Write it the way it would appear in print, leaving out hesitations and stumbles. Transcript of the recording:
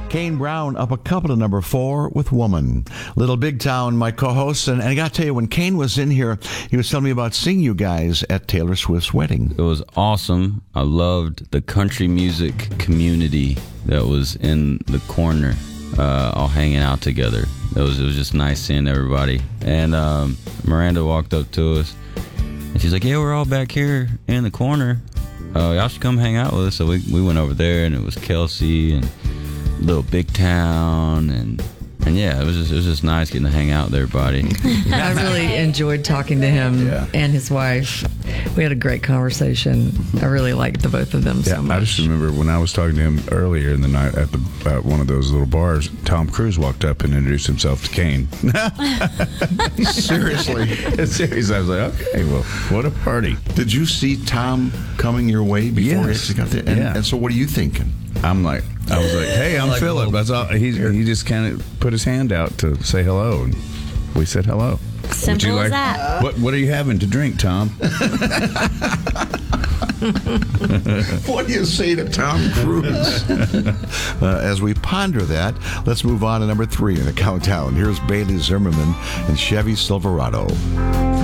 Kane Brown up a couple to number 4 with Woman. Little Big Town, my co-host. And I got to tell you, when Kane was in here, he was telling me about seeing you guys at Taylor Swift's wedding. It was awesome. I loved the country music community that was in the corner, all hanging out together. It was just nice seeing everybody. And Miranda walked up to us, and she's like, "Yeah, we're all back here in the corner. Y'all should come hang out with us." So we went over there, and it was Kelsey and Little Big Town, and yeah, it was just nice getting to hang out with everybody. I really enjoyed talking to him and his wife. We had a great conversation. I really liked the both of them so much. I just remember when I was talking to him earlier in the night at one of those little bars, Tom Cruise walked up and introduced himself to Kane. Seriously? Seriously, I was like, okay, well, what a party. Did you see Tom coming your way before he actually got there? And so what are you thinking? I was like, hey, I'm Philip. That's all. He just kind of put his hand out to say hello, and we said hello. Simple as that. What are you having to drink, Tom? What do you say to Tom Cruise? As we ponder that, let's move on to number 3 in the countdown. Here's Bailey Zimmerman and Chevy Silverado.